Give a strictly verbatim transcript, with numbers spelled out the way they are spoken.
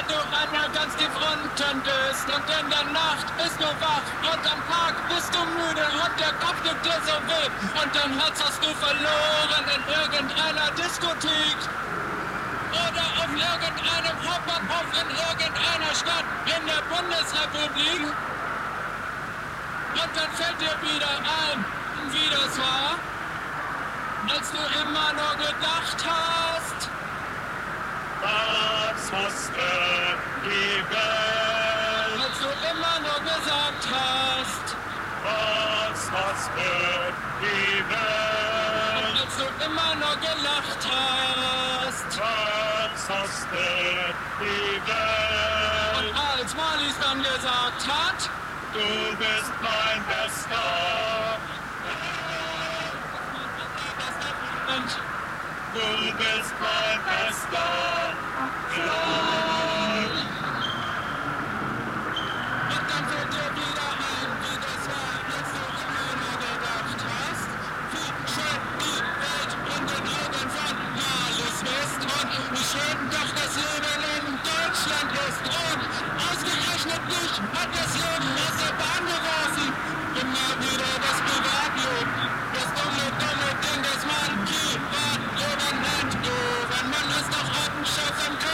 du einmal ganz tief unten bist und in der Nacht bist du wach und am Tag bist du müde und der Kopf tut dir so weh und dein Herz hast du verloren in irgendeiner Diskothek oder auf irgendeinem Hauptbahnhof in irgendeiner Stadt in der Bundesrepublik und dann fällt dir wieder ein, wie das war, als du immer nur gedacht hast, was wusste die Welt? als du immer nur gesagt hast, Was wusste die Welt? als du immer nur gelacht hast. Was wusste die Und Welt? als Marlies dann gesagt hat, Du bist mein Bester. und Du bist mein Bester. Freund. Und dann fällt dir wieder ein, wie das war, als du immer nur gedacht hast, wie schön die Welt in den Augen von Marlies ist und wie schön doch das Leben in Deutschland ist. Und ausgerechnet dich hat das Leben aus der Bahn geworfen. Immer wieder das Privatleben, das dumme, dumme Ding, das man privat oben hat. Oh, wenn man es doch abschafft, dann kann